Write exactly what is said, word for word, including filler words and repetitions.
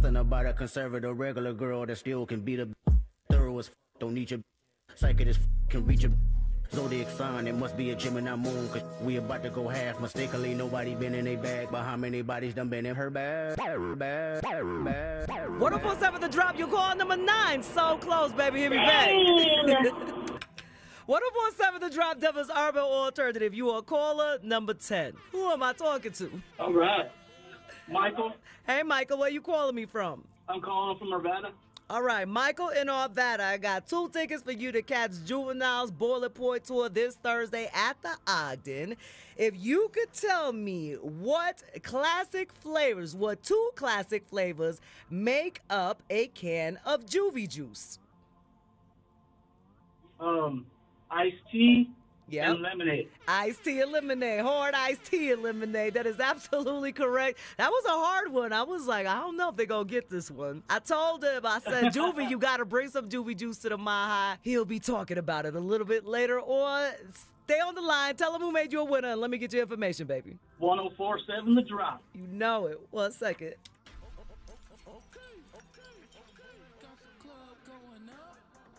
Something about a conservative regular girl that still can beat a thorough as f- don't need your psychic as f- can reach a zodiac sign. It must be a Gemini moon, cause we about to go half. Mistakenly, nobody been in a bag, but how many bodies done been in her bag? bag, bag. one oh four point seven The Drop, you call number nine. So close, baby. Hit me back. one oh four point seven The Drop, Denver's Urban Alternative. You are caller number ten. Who am I talking to? All right. Michael. Hey, Michael, where you calling me from? I'm calling from Nevada. All right, Michael in Arvada, I got two tickets for you to catch Juvenile's Boiler Point Tour this Thursday at the Ogden. If you could tell me what classic flavors, what two classic flavors make up a can of Juvie juice? Um, iced tea Yep. and lemonade. Iced tea and lemonade, hard iced tea and lemonade. That is absolutely correct. That was a hard one. I was like, I don't know if they're going to get this one. I told him, I said, Juvie, you got to bring some Juvie juice to the Mile High. He'll be talking about it a little bit later on. Stay on the line. Tell him who made you a winner, and let me get your information, baby. one oh four point seven The Drop. You know it. One second.